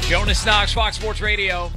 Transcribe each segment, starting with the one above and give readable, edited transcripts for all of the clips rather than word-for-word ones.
Jonas Knox, Fox Sports Radio.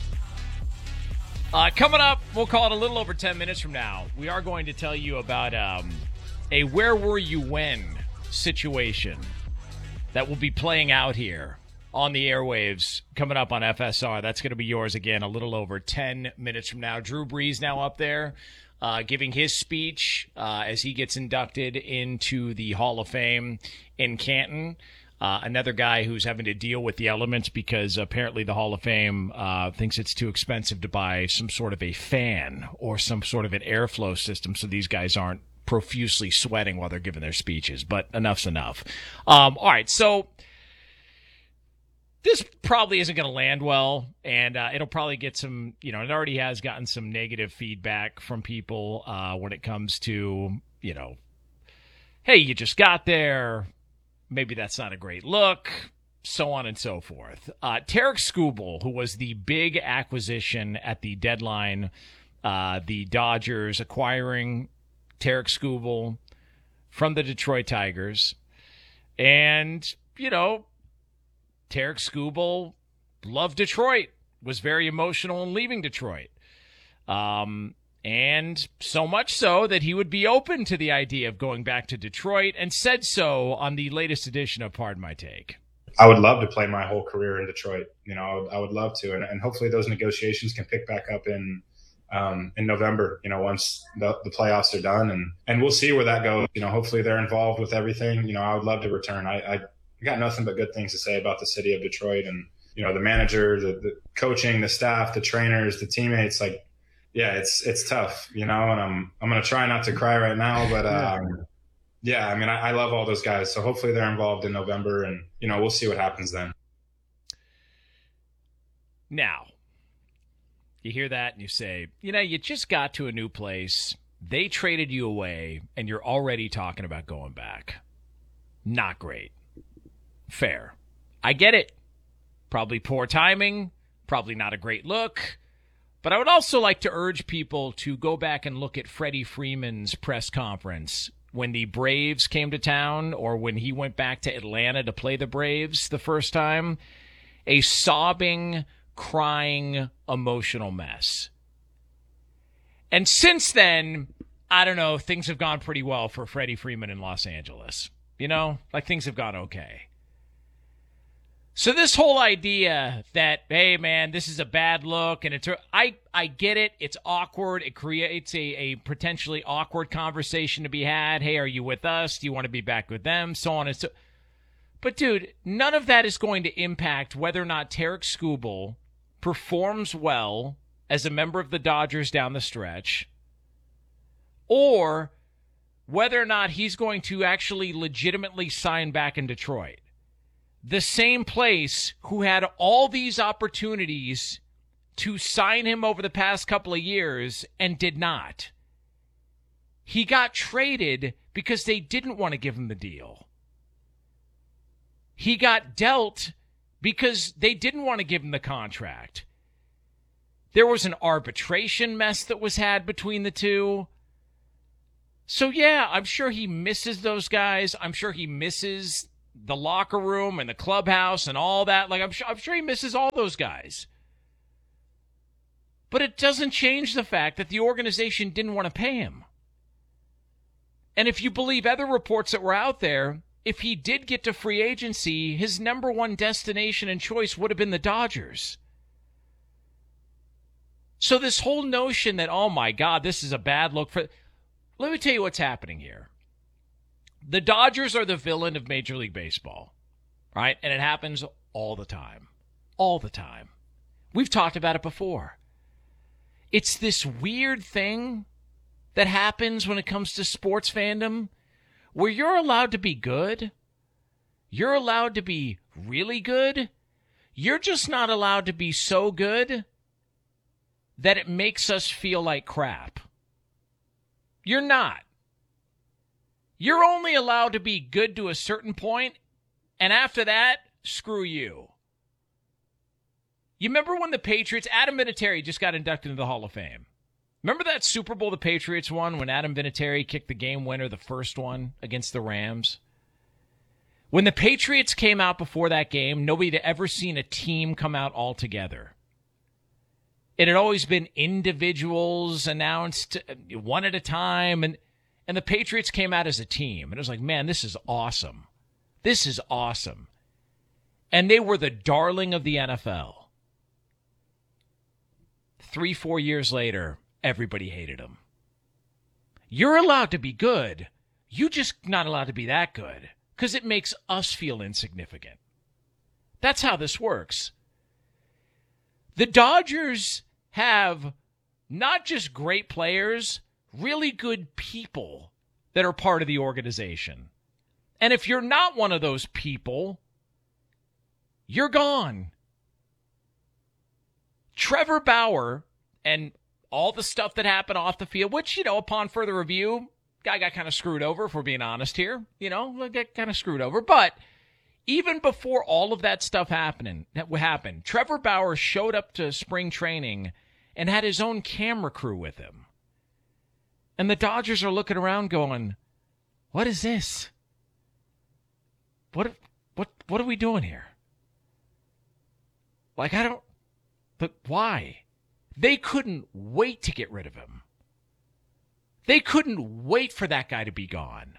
Coming up, we'll call it a little over 10 minutes from now. We are going to tell you about a where were you when situation that will be playing out here on the airwaves coming up on FSR. That's going to be yours again a little over 10 minutes from now. Drew Brees now up there giving his speech as he gets inducted into the Hall of Fame in Canton. Another guy who's having to deal with the elements because apparently the Hall of Fame thinks it's too expensive to buy some sort of a fan or some sort of an airflow system so these guys aren't profusely sweating while they're giving their speeches. But enough's enough. All right, so this probably isn't going to land well, and it'll probably get some, it already has gotten some negative feedback from people when it comes to, hey, you just got there. Maybe that's not a great look, so on and so forth. Tarek Skubal, who was the big acquisition at the deadline, the Dodgers acquiring Tarek Skubal from the Detroit Tigers. And, Tarek Skubal loved Detroit, was very emotional in leaving Detroit. And so much so that he would be open to the idea of going back to Detroit and said so on the latest edition of Pardon My Take. I would love to play my whole career in Detroit. I would love to. And hopefully those negotiations can pick back up in November, once the playoffs are done. And we'll see where that goes. Hopefully they're involved with everything. I would love to return. I got nothing but good things to say about the city of Detroit and, the manager, the coaching, the staff, the trainers, the teammates, yeah, it's tough, and I'm going to try not to cry right now, but I love all those guys. So hopefully they're involved in November and, we'll see what happens then. Now, you hear that and you say, you just got to a new place. They traded you away and you're already talking about going back. Not great. Fair. I get it. Probably poor timing. Probably not a great look. But I would also like to urge people to go back and look at Freddie Freeman's press conference when the Braves came to town or when he went back to Atlanta to play the Braves the first time. A sobbing, crying, emotional mess. And since then, I don't know, things have gone pretty well for Freddie Freeman in Los Angeles. Things have gone okay. So this whole idea that, hey, man, this is a bad look, and I get it. It's awkward. It creates a potentially awkward conversation to be had. Hey, are you with us? Do you want to be back with them? So on and so. But, dude, none of that is going to impact whether or not Tarek Skubal performs well as a member of the Dodgers down the stretch, or whether or not he's going to actually legitimately sign back in Detroit. The same place who had all these opportunities to sign him over the past couple of years and did not. He got traded because they didn't want to give him the deal. He got dealt because they didn't want to give him the contract. There was an arbitration mess that was had between the two. So, yeah, I'm sure he misses those guys. I'm sure he misses the locker room and the clubhouse and all that. I'm sure he misses all those guys. But it doesn't change the fact that the organization didn't want to pay him. And if you believe other reports that were out there, if he did get to free agency, his number one destination and choice would have been the Dodgers. So this whole notion that, oh my God, this is a bad look for... Let me tell you what's happening here. The Dodgers are the villain of Major League Baseball, right? And it happens all the time. All the time. We've talked about it before. It's this weird thing that happens when it comes to sports fandom where you're allowed to be good. You're allowed to be really good. You're just not allowed to be so good that it makes us feel like crap. You're not. You're only allowed to be good to a certain point, and after that, screw you. You remember when the Patriots, Adam Vinatieri just got inducted into the Hall of Fame. Remember that Super Bowl the Patriots won when Adam Vinatieri kicked the game winner, the first one, against the Rams? When the Patriots came out before that game, nobody had ever seen a team come out all together. It had always been individuals announced one at a time, and the Patriots came out as a team. And it was like, man, this is awesome. This is awesome. And they were the darling of the NFL. 3-4 years later, everybody hated them. You're allowed to be good. You're just not allowed to be that good because it makes us feel insignificant. That's how this works. The Dodgers have not just great players, really good people that are part of the organization. And if you're not one of those people, you're gone. Trevor Bauer and all the stuff that happened off the field, which, upon further review, guy got kind of screwed over, if we're being honest here. Got kind of screwed over. But even before all of that stuff happened, Trevor Bauer showed up to spring training and had his own camera crew with him. And the Dodgers are looking around going, what is this? What are we doing here? But why? They couldn't wait to get rid of him. They couldn't wait for that guy to be gone.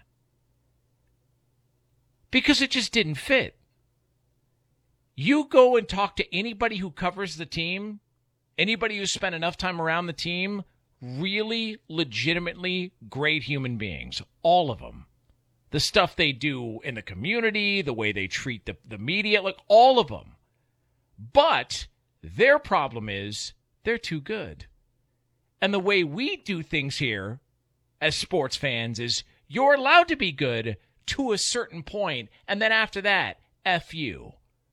Because it just didn't fit. You go and talk to anybody who covers the team, anybody who's spent enough time around the team, really legitimately great human beings. All of them. The stuff they do in the community, the way they treat the media, all of them. But their problem is they're too good. And the way we do things here as sports fans is you're allowed to be good to a certain point, and then after that, F you.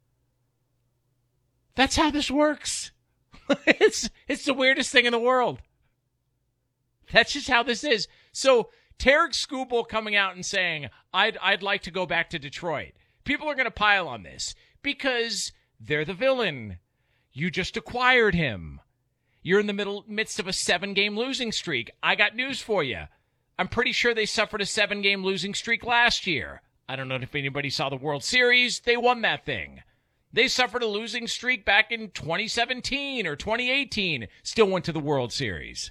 That's how this works. It's the weirdest thing in the world. That's just how this is. So Tarek Skubal coming out and saying, I'd like to go back to Detroit. People are going to pile on this because they're the villain. You just acquired him. You're in the midst of a 7-game losing streak. I got news for you. I'm pretty sure they suffered a 7-game losing streak last year. I don't know if anybody saw the World Series. They won that thing. They suffered a losing streak back in 2017 or 2018. Still went to the World Series.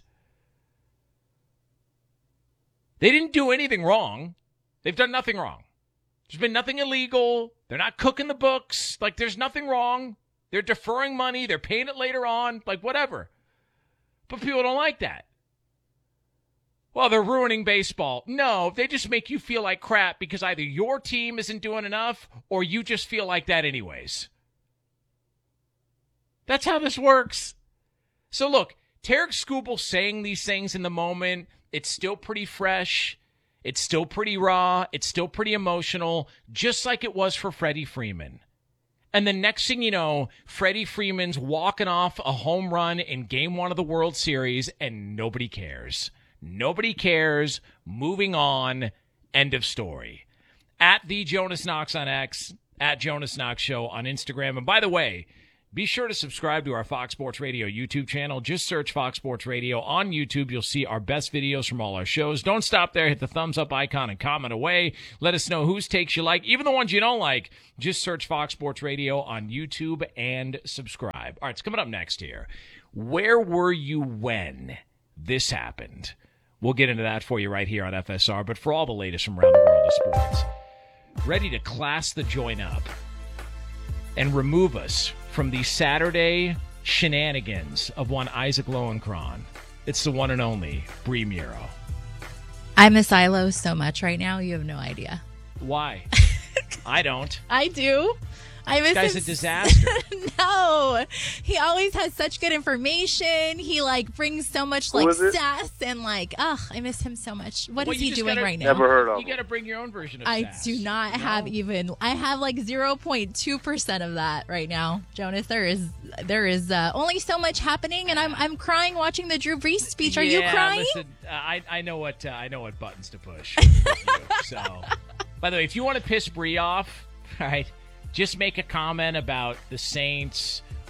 They didn't do anything wrong. They've done nothing wrong. There's been nothing illegal. They're not cooking the books. There's nothing wrong. They're deferring money. They're paying it later on. Whatever. But people don't like that. Well, they're ruining baseball. No, they just make you feel like crap because either your team isn't doing enough or you just feel like that anyways. That's how this works. So look, Tarek Skubal saying these things in the moment, it's still pretty fresh. It's still pretty raw. It's still pretty emotional, just like it was for Freddie Freeman. And the next thing you know, Freddie Freeman's walking off a home run in Game 1 of the World Series, and nobody cares. Nobody cares. Moving on. End of story. At the Jonas Knox on X, at Jonas Knox Show on Instagram. And by the way, be sure to subscribe to our Fox Sports Radio YouTube channel. Just search Fox Sports Radio on YouTube. You'll see our best videos from all our shows. Don't stop there. Hit the thumbs up icon and comment away. Let us know whose takes you like, even the ones you don't like. Just search Fox Sports Radio on YouTube and subscribe. All right, it's coming up next here. Where were you when this happened? We'll get into that for you right here on FSR. But for all the latest from around the world of sports, ready to class the joint up and remove us from the Saturday shenanigans of one Isaac Lowenkron. It's the one and only Bree Muro. I miss Ilo so much right now, you have no idea. Why? I don't. I do. I miss this guy's him. A disaster. No. He always has such good information. He brings so much sass and I miss him so much. What is he doing right now? Never heard of him. You got to bring your own version of I sass. do not have even. I have 0.2% of that right now, Jonas. There is only so much happening, and I'm crying watching the Drew Brees speech. Are you crying? Listen, I know what buttons to push. So, by the way, if you want to piss Bree off, all right, just make a comment about the Saints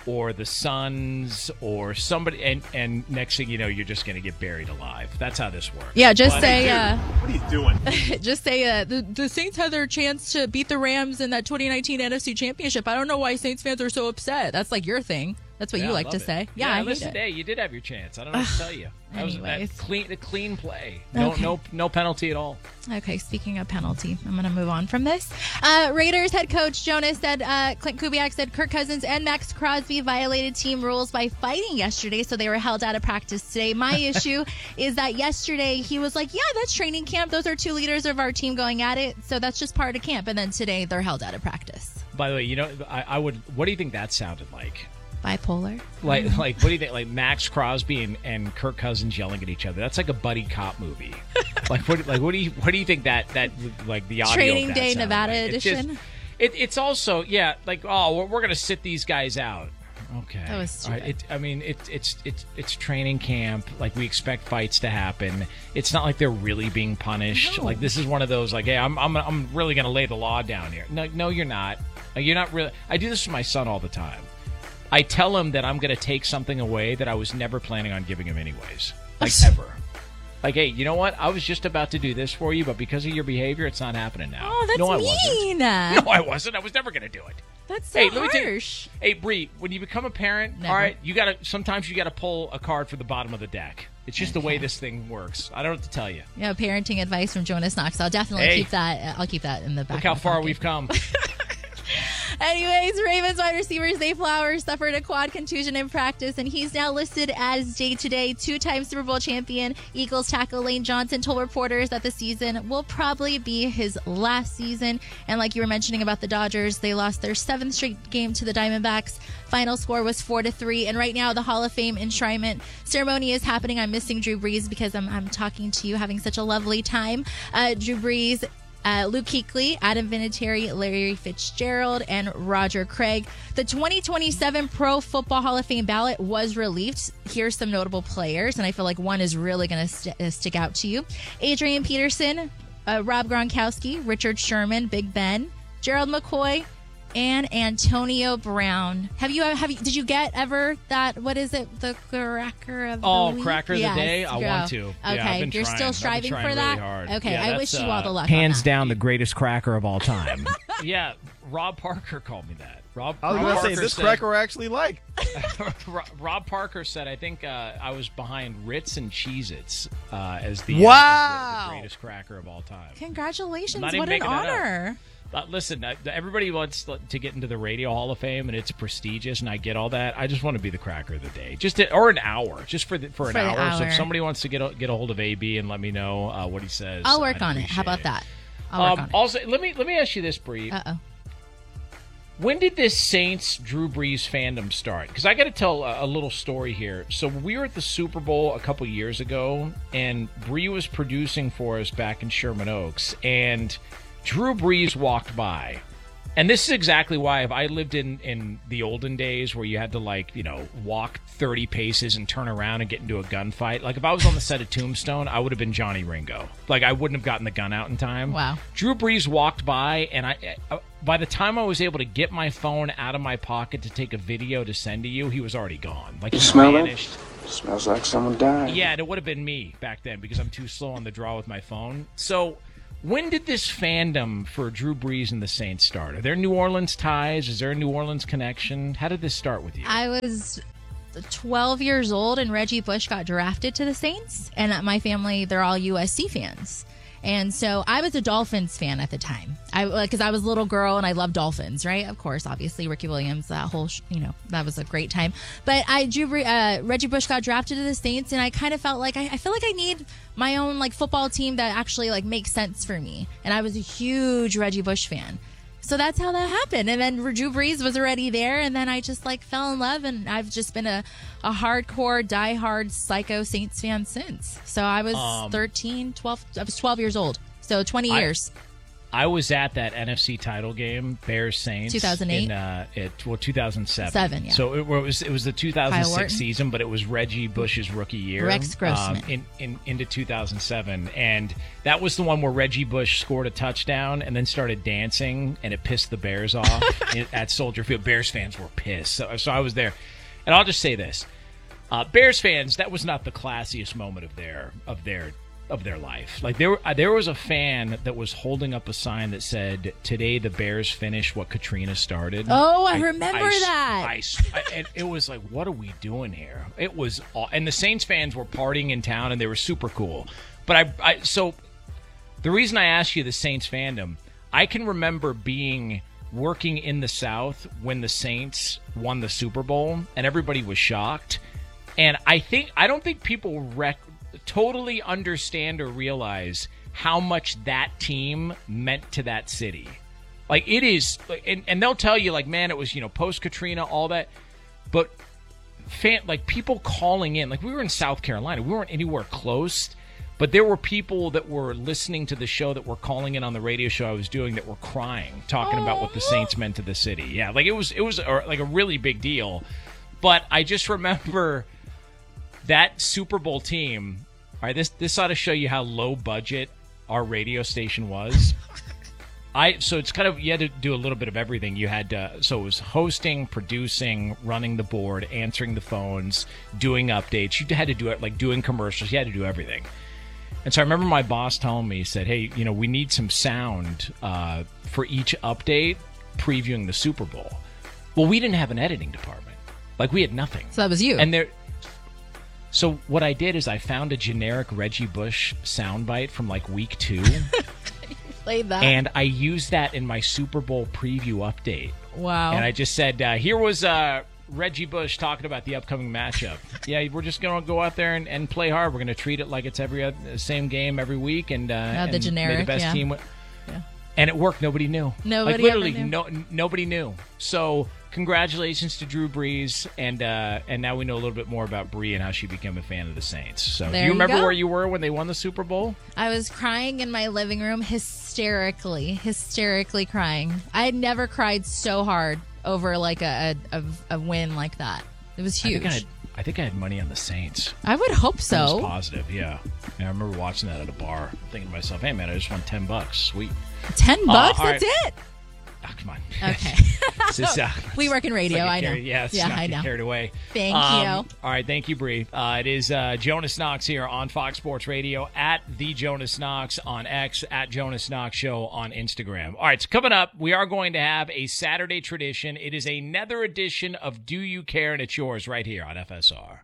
or the Suns or somebody, and next thing you know, you're just going to get buried alive. That's how this works. Yeah, just say. What are you doing? Just say the Saints had their chance to beat the Rams in that 2019 NFC Championship. I don't know why Saints fans are so upset. That's like your thing. That's what you like to say. Yeah, I hate it. Hey, you did have your chance. I don't know what to tell you. That was a clean play. No, Okay. no penalty at all. Okay, speaking of penalty, I'm going to move on from this. Raiders head coach Jonas said, Clint Kubiak said Kirk Cousins and Max Crosby violated team rules by fighting yesterday, so they were held out of practice today. My issue is that yesterday he was like, yeah, that's training camp. Those are two leaders of our team going at it, so that's just part of camp. And then today they're held out of practice. By the way, I would. What do you think that sounded like? Bipolar. Like what do you think? Like Max Crosby and Kirk Cousins yelling at each other. That's like a buddy cop movie. What do you think that like the audio Training of that Day sounded Nevada like? edition. It's also like we're gonna sit these guys out. Okay, That was stupid. It's training camp. Like we expect fights to happen. It's not like they're really being punished. No. Like this is one of those like, hey, I'm really gonna lay the law down here. No, you're not. You're not really. I do this with my son all the time. I tell him that I'm going to take something away that I was never planning on giving him anyways. Like, ever. Like, hey, you know what? I was just about to do this for you, but because of your behavior, it's not happening now. Oh, that's no, I mean. wasn't. No, I wasn't. I was never going to do it. That's so Let me tell you. harsh. Hey, Bree, when you become a parent, Never. all right, sometimes you got to pull a card for the bottom of the deck. It's just the way this thing works. I don't know what to tell you. Yeah, parenting advice from Jonas Knox. I'll definitely keep that. I'll keep that in the back. Look how of my far pocket. we've come. Anyways, Ravens wide receiver Zay Flowers suffered a quad contusion in practice, and he's now listed as day-to-day. Two-time Super Bowl champion Eagles tackle Lane Johnson told reporters that the season will probably be his last season. And like you were mentioning about the Dodgers, they lost their 7th straight game to the Diamondbacks. Final score was 4-3. And right now, the Hall of Fame enshrinement ceremony is happening. I'm missing Drew Brees because I'm talking to you, having such a lovely time. Drew Brees, Luke Kuechly, Adam Vinatieri, Larry Fitzgerald, and Roger Craig. The 2027 Pro Football Hall of Fame ballot was released. Here's some notable players, and I feel like one is really going to stick out to you. Adrian Peterson, Rob Gronkowski, Richard Sherman, Big Ben, Gerald McCoy, and Antonio Brown. Did you get ever that, what is it, the cracker of the week? Cracker of the day? I want to. Okay, Yeah, I've been you're trying. still striving I've been for trying that? really hard. Okay, Yeah, I wish you all the luck. hands on that. down the greatest cracker of all time. Yeah, Rob Parker called me that. Rob I was going to say, this said- cracker I actually like. Rob Parker said, I think I was behind Ritz and Cheez-Its as the greatest cracker of all time. Congratulations. I'm not even What an making that up. honor. Listen, everybody wants to get into the Radio Hall of Fame, and it's prestigious, and I get all that. I just want to be the cracker of the day, or an hour, just for an the hour. So hour. if somebody wants to get a hold of AB and let me know what he says, I'll work I'd on it. How about appreciate that? I'll work on it. Also, let me ask you this, Bree. Uh-oh. When did this Saints Drew Brees fandom start? Because I got to tell a little story here. So we were at the Super Bowl a couple years ago, and Bree was producing for us back in Sherman Oaks, and Drew Brees walked by. And this is exactly why, if I lived in the olden days where you had to walk 30 paces and turn around and get into a gunfight, like if I was on the set of Tombstone, I would have been Johnny Ringo. Like I wouldn't have gotten the gun out in time. Wow. Drew Brees walked by, and by the time I was able to get my phone out of my pocket to take a video to send to you, he was already gone. Like he smell it? vanished. Smells like someone died. Yeah, and it would have been me back then because I'm too slow on the draw with my phone. So when did this fandom for Drew Brees and the Saints start? Are there New Orleans ties? Is there a New Orleans connection? How did this start with you? I was 12 years old, and Reggie Bush got drafted to the Saints. And my family, they're all USC fans. And so I was a Dolphins fan at the time. Because I was a little girl and I loved Dolphins, right? Of course, obviously, Ricky Williams, that whole, that was a great time. But Reggie Bush got drafted to the Saints, and I kind of felt like I feel like I need my own football team that actually makes sense for me. And I was a huge Reggie Bush fan. So that's how that happened. And then Drew Brees was already there, and then I just fell in love, and I've just been a hardcore, diehard, psycho Saints fan since. So I was 12 years old. So 20 years. I was at that NFC title game, Bears Saints, 2008. 2007. Yeah. So it was the 2006 season, but it was Reggie Bush's rookie year. Rex Grossman into 2007, and that was the one where Reggie Bush scored a touchdown and then started dancing, and it pissed the Bears off at Soldier Field. Bears fans were pissed. So I was there, and I'll just say this: Bears fans, that was not the classiest moment of their life. Like there was a fan that was holding up a sign that said, "Today the Bears finish what Katrina started." Oh, I remember that. And it was like, what are we doing here? It was, and the Saints fans were partying in town, and they were super cool. But so the reason I asked you the Saints fandom, I can remember working in the South when the Saints won the Super Bowl, and everybody was shocked. And I don't think people totally understand or realize how much that team meant to that city. Like, it is, and they'll tell you, like, man, it was, post Katrina, all that. But people calling in, like, we were in South Carolina, we weren't anywhere close, but there were people that were listening to the show that were calling in on the radio show I was doing that were crying, talking about what the Saints meant to the city. Yeah, like it was like a really big deal. But I just remember that Super Bowl team. All right, this ought to show you how low budget our radio station was. So it's kind of, you had to do a little bit of everything. You had to, so it was hosting, producing, running the board, answering the phones, doing updates. You had to do it, like doing commercials. You had to do everything. And so I remember my boss telling me, he said, "Hey, we need some sound for each update previewing the Super Bowl." Well, we didn't have an editing department. Like, we had nothing. So that was you. So what I did is I found a generic Reggie Bush soundbite from like week 2. Played that. And I used that in my Super Bowl preview update. Wow. And I just said, here was Reggie Bush talking about the upcoming matchup. Yeah, we're just going to go out there and play hard. We're going to treat it like it's same game every week. And, the generic, may the best team yeah. And it worked. Nobody knew. Nobody literally nobody knew. So congratulations to Drew Brees, and now we know a little bit more about Bree and how she became a fan of the Saints. So do you remember where you were when they won the Super Bowl? I was crying in my living room, hysterically crying. I had never cried so hard over like a win like that. It was huge. I think I had money on the Saints. I would hope so. I was positive, yeah. I remember watching that at a bar, thinking to myself, "Hey man, I just won $10. Sweet." $10? That's it? Oh, come on. Okay. We work in radio, I know. I know. Carried away. Thank you. All right, thank you, Bree. It is Jonas Knox here on Fox Sports Radio, at The Jonas Knox on X, at Jonas Knox Show on Instagram. All right, so coming up, we are going to have a Saturday tradition. It is another edition of Do You Care, and it's yours right here on FSR.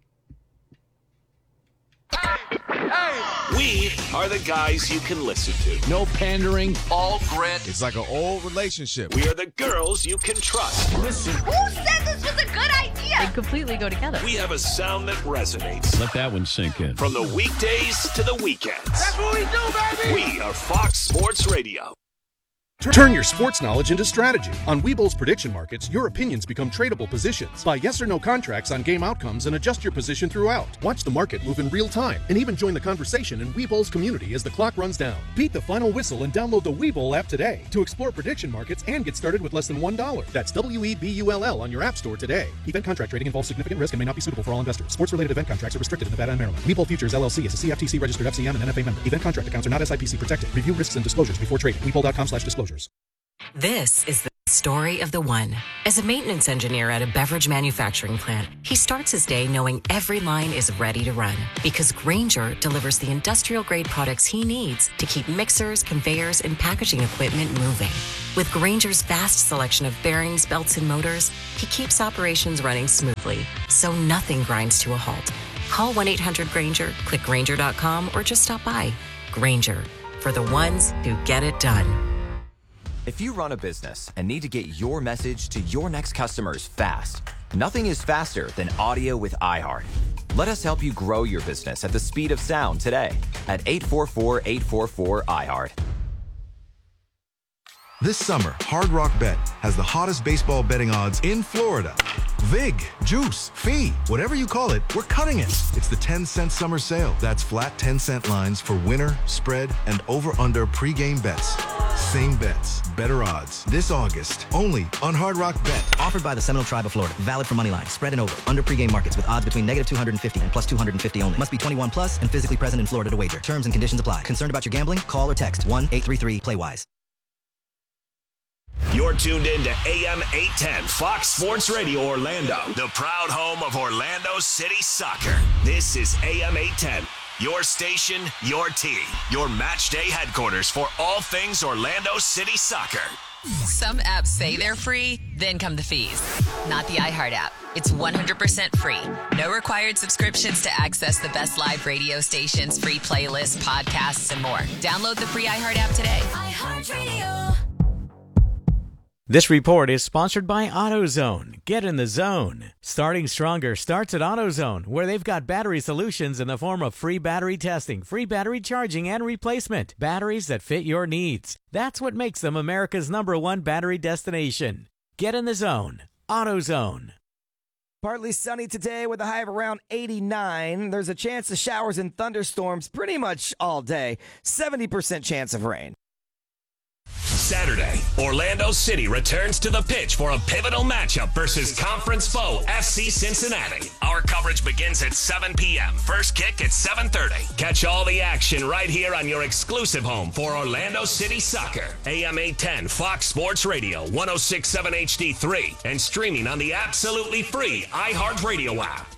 We are the guys you can listen to. No pandering. All grit. It's like an old relationship. We are the girls you can trust. Listen. Who said this was a good idea? They completely go together. We have a sound that resonates. Let that one sink in. From the weekdays to the weekends. That's what we do, baby! We are Fox Sports Radio. Turn your sports knowledge into strategy. On Webull's prediction markets, your opinions become tradable positions. Buy yes or no contracts on game outcomes and adjust your position throughout. Watch the market move in real time and even join the conversation in Webull's community as the clock runs down. Beat the final whistle and download the Webull app today to explore prediction markets and get started with less than $1. That's WEBULL on your app store today. Event contract trading involves significant risk and may not be suitable for all investors. Sports-related event contracts are restricted in Nevada and Maryland. Webull Futures LLC is a CFTC registered FCM and NFA member. Event contract accounts are not SIPC protected. Review risks and disclosures before trading. Webull.com/disclosures. This is the story of the one. As a maintenance engineer at a beverage manufacturing plant, he starts his day knowing every line is ready to run because Grainger delivers the industrial-grade products he needs to keep mixers, conveyors, and packaging equipment moving. With Grainger's vast selection of bearings, belts, and motors, he keeps operations running smoothly, so nothing grinds to a halt. Call 1-800-GRAINGER, click Grainger.com, or just stop by. Grainger, for the ones who get it done. If you run a business and need to get your message to your next customers fast, nothing is faster than audio with iHeart. Let us help you grow your business at the speed of sound today at 844-844-iHeart. This summer, Hard Rock Bet has the hottest baseball betting odds in Florida. Vig, juice, fee, whatever you call it, we're cutting it. It's the 10-cent summer sale. That's flat 10-cent lines for winner, spread, and over-under pregame bets. Same bets, better odds. This August, only on Hard Rock Bet. Offered by the Seminole Tribe of Florida. Valid for money line, spread and over. Under pregame markets with odds between -250 and +250 only. Must be 21 plus and physically present in Florida to wager. Terms and conditions apply. Concerned about your gambling? Call or text 1-833-PLAY-WISE. You're tuned in to AM 810 Fox Sports Radio Orlando, the proud home of Orlando City Soccer. This is AM 810, your station, your team, your match day headquarters for all things Orlando City Soccer. Some apps say they're free, then come the fees. Not the iHeart app. It's 100% free. No required subscriptions to access the best live radio stations, free playlists, podcasts, and more. Download the free iHeart app today. iHeartRadio. This report is sponsored by AutoZone. Get in the zone. Starting Stronger starts at AutoZone, where they've got battery solutions in the form of free battery testing, free battery charging, and replacement. Batteries that fit your needs. That's what makes them America's #1 battery destination. Get in the zone. AutoZone. Partly sunny today with a high of around 89. There's a chance of showers and thunderstorms pretty much all day. 70% chance of rain. Saturday, Orlando City returns to the pitch for a pivotal matchup versus conference foe FC Cincinnati. Our coverage begins at 7 p.m. First kick at 7:30. Catch all the action right here on your exclusive home for Orlando City Soccer. AM 810 Fox Sports Radio, 106.7 HD3, and streaming on the absolutely free iHeartRadio app.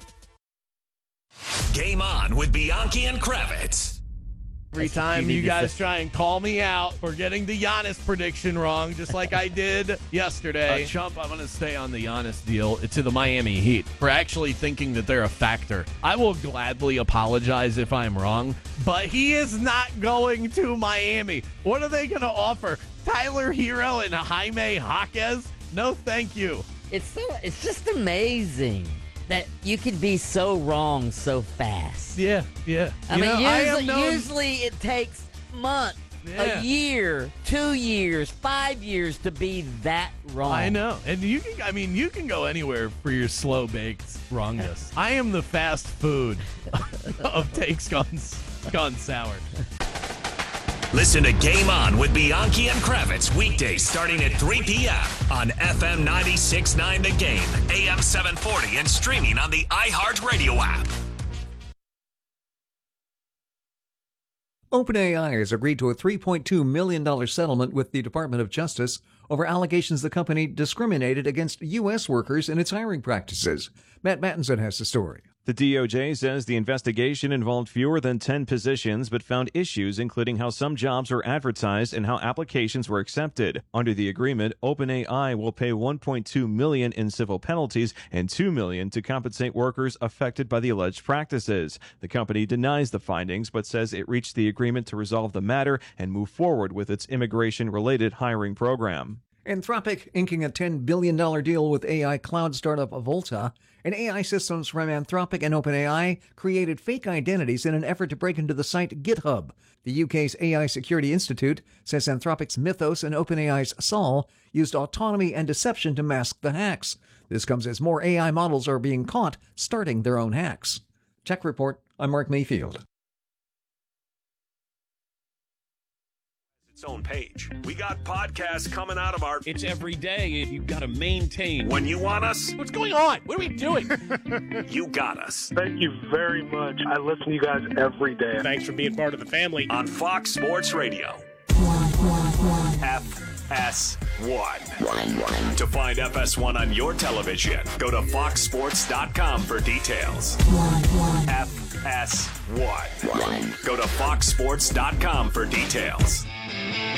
Game on with Bianchi and Kravitz. Every time you guys try and call me out for getting the Giannis prediction wrong, just like I did yesterday. Chump, I'm going to stay on the Giannis deal to the Miami Heat for actually thinking that they're a factor. I will gladly apologize if I'm wrong, but he is not going to Miami. What are they going to offer? Tyler Hero and Jaime Jaquez? No, thank you. It's just amazing that you could be so wrong so fast. Yeah. I mean, usually it takes months, a year, 2 years, 5 years to be that wrong. I know. And you can go anywhere for your slow-baked wrongness. I am the fast food of takes gone sour. Listen to Game On with Bianchi and Kravitz weekdays starting at 3 p.m. on FM 96.9 The Game, AM 740, and streaming on the iHeartRadio app. OpenAI has agreed to a $3.2 million settlement with the Department of Justice over allegations the company discriminated against U.S. workers in its hiring practices. Matt Mattinson has the story. The DOJ says the investigation involved fewer than 10 positions, but found issues including how some jobs were advertised and how applications were accepted. Under the agreement, OpenAI will pay $1.2 million in civil penalties and $2 million to compensate workers affected by the alleged practices. The company denies the findings, but says it reached the agreement to resolve the matter and move forward with its immigration-related hiring program. Anthropic inking a $10 billion deal with AI cloud startup Volta. And AI systems from Anthropic and OpenAI created fake identities in an effort to break into the site GitHub. The UK's AI Security Institute says Anthropic's Mythos and OpenAI's Sol used autonomy and deception to mask the hacks. This comes as more AI models are being caught starting their own hacks. Tech Report, I'm Mark Mayfield. Its own page. We got podcasts coming out of our... It's every day. You've got to maintain. When you want us... What's going on? What are we doing? You got us. Thank you very much. I listen to you guys every day. Thanks for being part of the family. On Fox Sports Radio. FS1. To find FS1 on your television, go to foxsports.com for details. FS1. Go to foxsports.com for details.